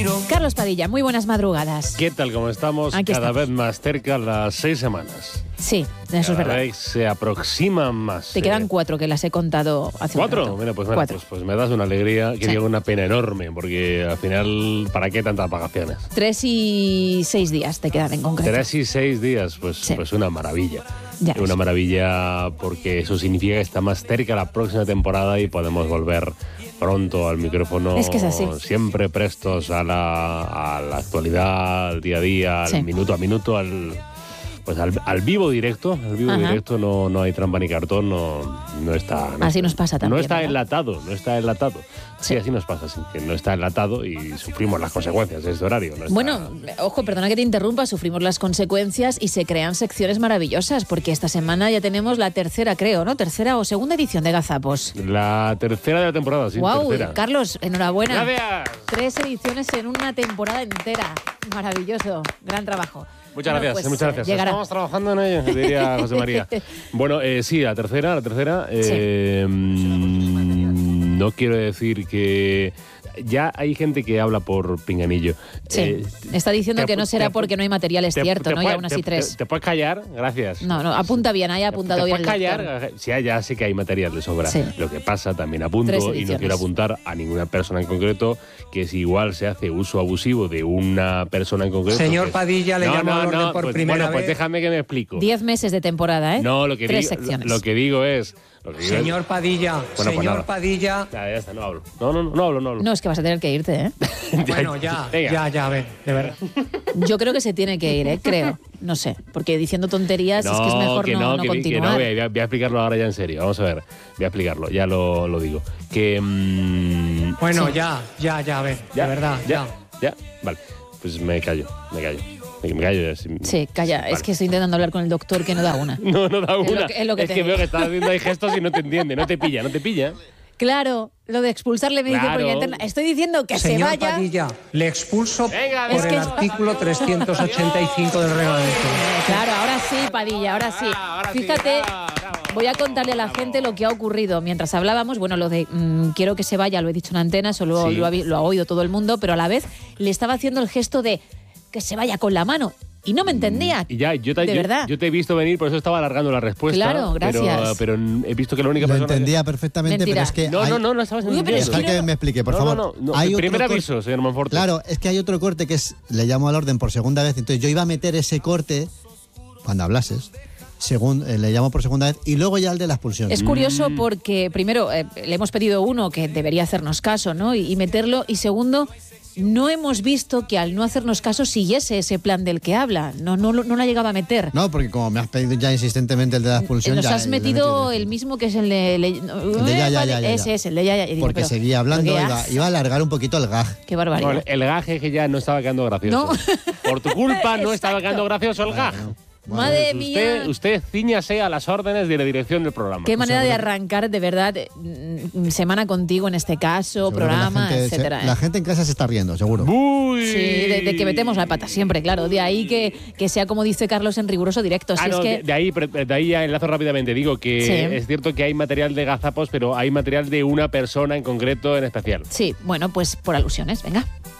Carlos Padilla, muy buenas madrugadas. ¿Qué tal? ¿Cómo estamos? Aquí Cada estamos. vez más cerca las 6 semanas. Sí, eso es Cada verdad. vez se aproximan más. Te quedan 4 que las he contado hace un rato. ¿4? Mira, pues, 4. pues me das una alegría, que Sí. digo una pena enorme, porque al final, ¿para qué tantas vacaciones? 3 y 6 días te quedan en concreto. 3 y 6 días, pues, Sí. pues una maravilla. Ya Una ves. maravilla porque eso significa que está más cerca la próxima temporada y podemos volver pronto al micrófono. Es que es así. Siempre prestos a la actualidad, al día a día, Sí. al minuto a minuto, al vivo directo. Al vivo Ajá. directo no hay trampa ni cartón, no está. Así nos pasa también, No está ¿verdad? enlatado. Sí, así nos pasa, sí, que no está enlatado y sufrimos las consecuencias de este horario. No está- Bueno, ojo, perdona que te interrumpa, sufrimos las consecuencias y se crean secciones maravillosas, porque esta semana ya tenemos la tercera, creo, ¿no? Tercera o segunda edición de Gazapos. La tercera de la temporada, sí, ¡Guau! tercera. Carlos, enhorabuena. Gracias. 3 ediciones en una temporada entera. Maravilloso. Gran trabajo. Muchas Bueno, gracias, pues, muchas gracias. Llegará. Estamos trabajando en ello, diría José María. Bueno, sí, la tercera. No quiero decir que... Ya hay gente que habla por pinganillo. Sí. Está diciendo te que no ap- será te- porque no hay material, es te- cierto, te ¿no? Y puede- aún así te- 3. ¿Te puedes callar? Gracias. No, apunta bien, haya apuntado ¿Te bien el puedes lector. callar? Sí, ya sé que hay material de sobra. Sí. Lo que pasa, también 3 apunto, y no ediciones. quiero apuntar a ninguna persona en concreto, que si igual se hace uso abusivo de una persona en concreto... Señor que- Padilla, le llamo al orden por pues, primera bueno, pues vez. déjame que me explico. 10 meses de temporada, ¿eh? No, lo que 3 digo, secciones. lo que digo es... lo que digo es- Señor Padilla, Bueno, pues señor nada. Padilla. Ya está, no hablo. No hablo. No, es que vas a tener que irte, ¿eh? Bueno, ya, Venga. a ver, de verdad. Yo creo que se tiene que ir, ¿eh? Creo. No sé, porque diciendo tonterías es que es mejor no que continuar. no, voy a explicarlo ahora ya en serio. Vamos a ver, voy a explicarlo, ya lo digo. Que... Bueno, Sí. ya, a ver, de verdad, ya. Vale, pues me callo. Me callo ya. Sí, calla. Vale. Es que estoy intentando hablar con el doctor que no da una. No da Es lo una. que- es lo que te que veo digo. que estás haciendo ahí gestos y no te entiende, no te pilla. Claro, lo de expulsarle me dice por Claro. vía interna. Estoy diciendo que se Señor vaya. Padilla, le expulso Venga, por es que- el artículo 385 del reglamento. Claro, ahora sí, Padilla, ahora sí. Ahora sí, Fíjate, bravo. voy a contarle a la gente lo que ha ocurrido. Mientras hablábamos, bueno, lo de quiero que se vaya, lo he dicho en antena, eso Sí. lo ha oído todo el mundo, pero a la vez le estaba haciendo el gesto de que se vaya con la mano. Y no me entendía. Y ya, de verdad. yo te he visto venir, por eso estaba alargando la respuesta. Claro, gracias. Pero he visto que la única Lo persona... entendía perfectamente, Mentira. pero es que No, hay... no estabas Uy, pero entendiendo. es Dejar que no- me explique, por No, favor. no. Hay otro Primer corte- aviso, señor Monforte. Claro, es que hay otro corte que es, le llamo al orden por segunda vez, entonces yo iba a meter ese corte cuando hablases, le llamo por segunda vez, y luego ya el de la expulsión. Es curioso porque, primero, le hemos pedido uno que debería hacernos caso, ¿no? Y meterlo. Y segundo, no hemos visto que al no hacernos caso siguiese ese plan del que habla. No la llegaba a meter. No, porque como me has pedido ya insistentemente el de la expulsión, Nos ya has le he metido el mismo que es el de... ya. Ese es, el de ya. Y digo, Porque pero- seguía hablando, pero qué iba a alargar un poquito el gag. Qué No, barbaridad. el gaje que ya no estaba quedando gracioso. No. Por tu culpa no estaba Exacto. quedando gracioso el gag. Madre Pues mía. Usted ciñase a las órdenes de la dirección del programa. Qué manera de arrancar, de verdad, semana contigo en este caso, Seguro que programa, la gente, etcétera. La gente en casa se está riendo, seguro. Uy. Sí, de que metemos la pata siempre, claro. De ahí que sea, como dice Carlos, en riguroso directo. Si Ah, no, es que... de ahí ya enlazo rápidamente. Digo que Sí. es cierto que hay material de gazapos, pero hay material de una persona en concreto en especial. Sí, bueno, pues por alusiones, venga.